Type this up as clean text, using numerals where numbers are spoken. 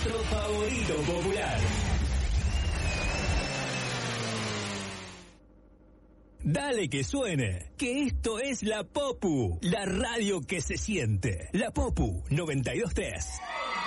nuestro favorito popular. Dale que suene, que esto es La Popu, la radio que se siente. La Popu 92.3.